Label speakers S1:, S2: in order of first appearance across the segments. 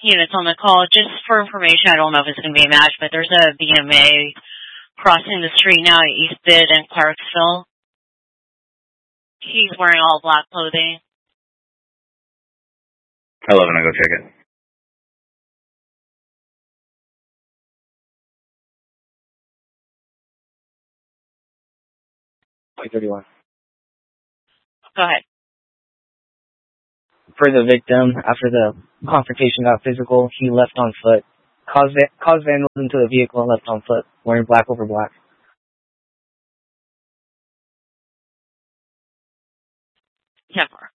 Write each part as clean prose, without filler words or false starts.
S1: units on the call. Just for information, I don't know if it's going to be a match, but there's a BMA crossing the street now at East Bid and Clarksville. He's wearing all black clothing.
S2: 11, I'll go check it. .31.
S1: Go ahead.
S3: For the victim, after the confrontation got physical, he left on foot. Caused vandalism to the vehicle and left on foot, wearing black over black.
S1: Temper.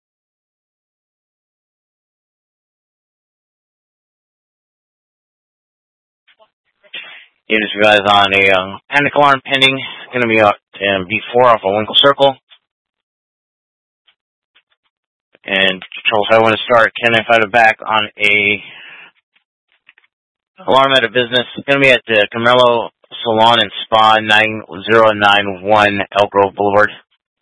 S4: Units you guys on a panic alarm pending. Going to be out in B4 off of Winkle Circle. And Control, if I want to start 1095 to back on a alarm at a business. It's going to be at the Carmelo Salon and Spa, 9091 Elk Grove Boulevard.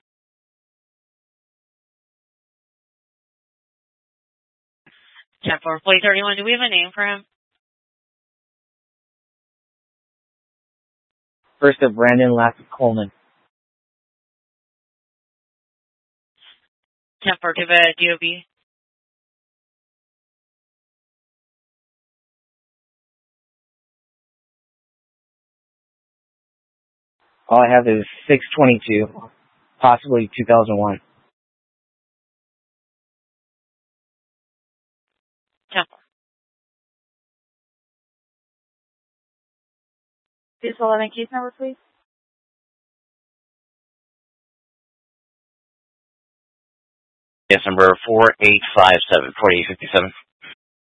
S1: Temper. Plate 31. Do we have a name for him?
S3: First of Brandon Coleman.
S1: Temper. Give a DOB.
S3: All I have is 622, possibly 2001.
S1: Temper.
S5: Please 11 case number, please.
S4: Yes, number 4857, 4857.